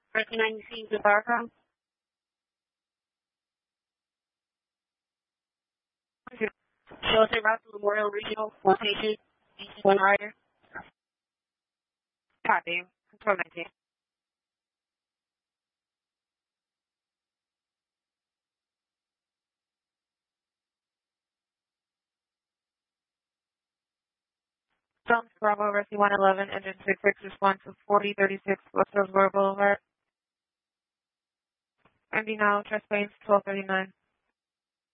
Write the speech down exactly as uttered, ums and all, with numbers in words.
Rescue ninety-six, the bar from. Joseph Route to Memorial Regional, location, D C one Rider. Copy. Control nineteen. Jones Bravo, Rescue one eleven, engine six six, respond to forty thirty-six West Roseboro Boulevard. Ending now, Trust Plains twelve thirty-nine.